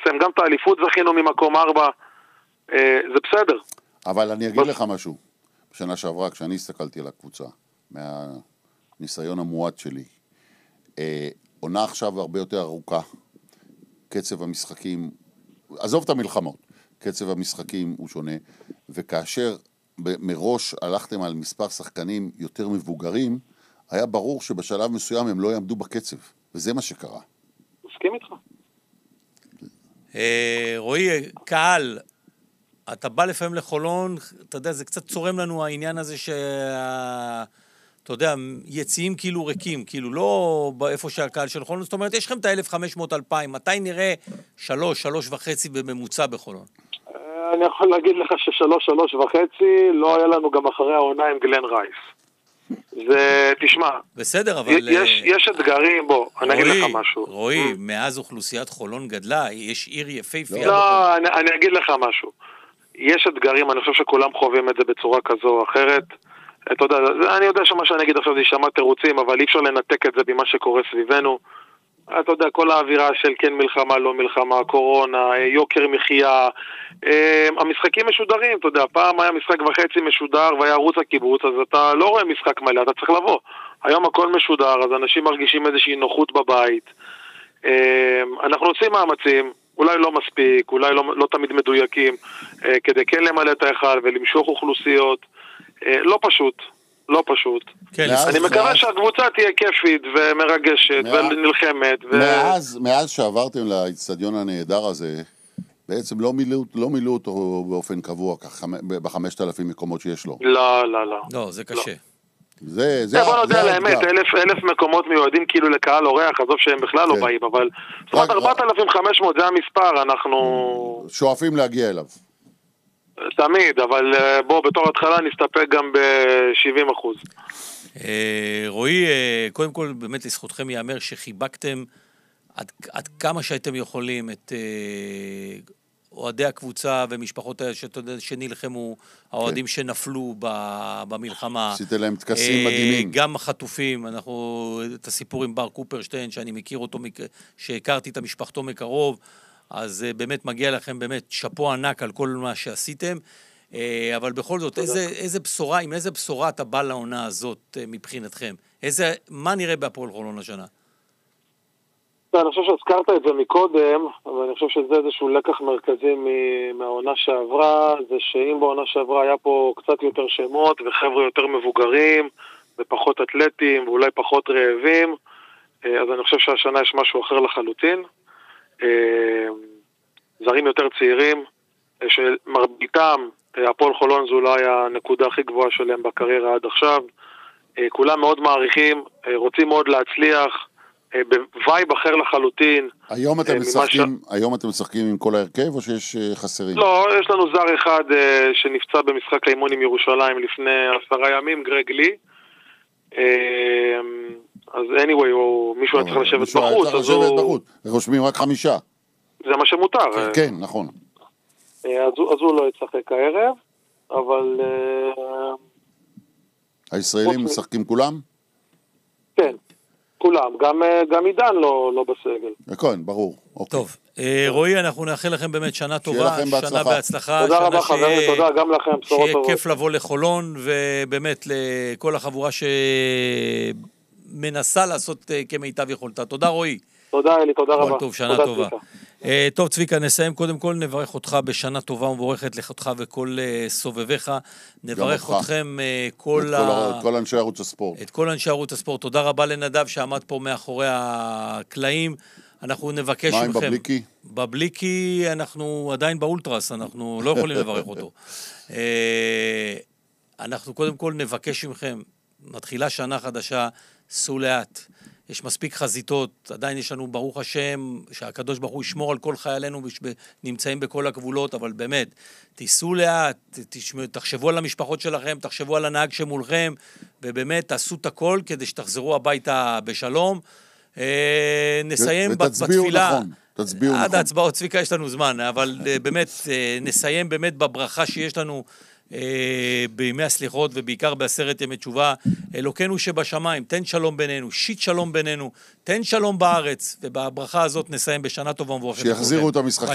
בעצם, גם את האליפות זכינו ממקום 4, זה בסדר. אבל אני אגיד לך משהו, בשנה שעברה, כשאני הסתכלתי על הקבוצה, מהניסיון המועט שלי, עונה עכשיו הרבה יותר ארוכה, קצב המשחקים, עזוב את המלחמות, קצב המשחקים הוא שונה, וכאשר מראש הלכתם על מספר שחקנים יותר מבוגרים, היה ברור שבשלב מסוים הם לא יעמדו בקצב, וזה מה שקרה. מסכים איתך. רועי, קהל, אתה בא לפעמים לחולון, אתה יודע, זה קצת צורם לנו העניין הזה אתה יודע, יציאים כאילו ריקים, כאילו לא באיפה שהקהל של חולון, זאת אומרת, יש לכם את ה-1500-2000, מתי נראה 3.5 בממוצע בחולון? אני יכול להגיד לך ש3.5 לא היה לנו גם אחרי העונה עם גלן רייס. זה, תשמע. בסדר, אבל... יש אתגרים, בוא, אני אגיד לך משהו. רועי, מאז אוכלוסיית חולון גדלה, יש עיר יפהפייה. לא, אני אגיד לך משהו. יש אתגרים, אני חושב שכולם חווים את זה בצורה כזו או אחרת. אתה יודע, אני יודע שמה שאני אגיד עכשיו זה יישמע תירוצים, אבל אי אפשר לנתק את זה במה שקורה סביבנו. אתה יודע, כל האווירה של כן מלחמה, לא מלחמה, קורונה, יוקר מחיה, המשחקים משודרים, אתה יודע, פעם היה משחק וחצי משודר והיה ערוץ הקיבוץ, אז אתה לא רואה משחק מלא, אתה צריך לבוא. היום הכל משודר, אז אנשים מרגישים איזושהי נוחות בבית. אנחנו עושים מאמצים, אולי לא מספיק, אולי לא תמיד מדויקים, כדי כן למלא את האחד ולמשוך אוכלוסיות. לא פשוט. לא פשוט. כן, אני מקווה שהקבוצה תהיה כיפית ומרגשת ונלחמת. מאז שעברתם לאצטדיון הנהדר הזה, בעצם לא מילאו אותו באופן קבוע ב5,000 מקומות שיש לו. לא. לא, זה קשה. בוא נודע לאמת, 1,000 מקומות מיועדים כאילו לקהל אורח, עזוב שהם בכלל לא באים, אבל זאת אומרת 4,500 זה המספר, אנחנו שואפים להגיע אליו. תמיד, אבל בוא, בתור התחלה נסתפק גם ב-70%. רועי, קודם כל, באמת לזכותכם יאמר שחיבקתם עד כמה שהייתם יכולים את אוהדי הקבוצה ומשפחות שנלחמו, האוהדים שנפלו במלחמה. עשיתם להם תקסים מדהימים. גם החטופים, את הסיפור עם בר קופרשטיין, שאני מכיר אותו, שהכרתי את המשפחתו מקרוב, אז באמת מגיע לכם באמת שפו ענק על כל מה שעשיתם, אבל בכל זאת, עם איזה בשורה אתה בא לעונה הזאת מבחינתכם? מה נראה בהפועל חולון השנה? אני חושב שהזכרת את זה מקודם, אבל אני חושב שזה איזשהו לקח מרכזי מהעונה שעברה, זה שאם בעונה שעברה היה פה קצת יותר שמות וחבר'ה יותר מבוגרים ופחות אתלטים ואולי פחות רעבים, אז אני חושב שהשנה יש משהו אחר לחלוטין. זרים יותר צעירים, שמרביתם, הפועל חולון זו אולי הנקודה הכי גבוהה שלהם בקריירה עד עכשיו. כולם מאוד מעריכים, רוצים מאוד להצליח, בווייב אחר לחלוטין. היום אתם משחקים עם כל ההרכב או שיש חסרים? לא, יש לנו זר אחד שנפצע במשחק האימון עם ירושלים לפני 10 ימים, גרג לי. אז anyway, מישהו היה צריך לשבת בחוץ. רושמים רק 5. זה מה שמותר. כן, נכון. אז הוא לא יצחק הערב, אבל... הישראלים משחקים כולם? כן, כולם. גם עידן לא בסגל. כן, ברור. טוב, רועי, אנחנו נאחל לכם באמת שנה טובה, שנה בהצלחה. תודה רבה חברים, תודה גם לכם, בשורות טובות. שיהיה כיף לבוא לחולון, ובאמת לכל החבורה שמנסה לעשות כמיטב יכולתה. תודה רועי. תודה אלי, תודה רבה. טוב, שנה טובה. טוב צביקה, נסיים קודם כל, נברך אותך בשנה טובה ומבורכת לך וכל סובביך, נברך אתכם כל אנשי ערוץ הספורט. את כל אנשי ערוץ הספורט. תודה רבה לנדב שעמד פה מאחורי הקלעים. אנחנו נבקש מכם. מה עם בבליקי? בבליקי אנחנו עדיין באולטרס, אנחנו לא יכולים לברך אותו. אנחנו קודם כל נבקש מכם, מתחילה שנה חדשה, סעו לאט. יש מספיק חזיתות, עדיין יש לנו ברוך השם, שהקדוש ברוך הוא ישמור על כל חיילינו, נמצאים בכל הגבולות, אבל באמת, תיסעו לאט, תחשבו על המשפחות שלכם, תחשבו על הנהג שמולכם, ובאמת תעשו את הכל כדי שתחזרו הביתה בשלום. נסיים בתפילה. נכון, תצביעו נכון. עד ההצבעות, צביקה, יש לנו זמן, אבל באמת, נסיים באמת בברכה שיש לנו, בימי הסליחות ובעיקר בעשרת ימי תשובה. אלוקינו שבשמיים, תן שלום בינינו, שיט שלום בינינו, תן שלום בארץ, ובברכה הזאת נסיים בשנה טובה ומבורכת. שיחזירו את המשחקים.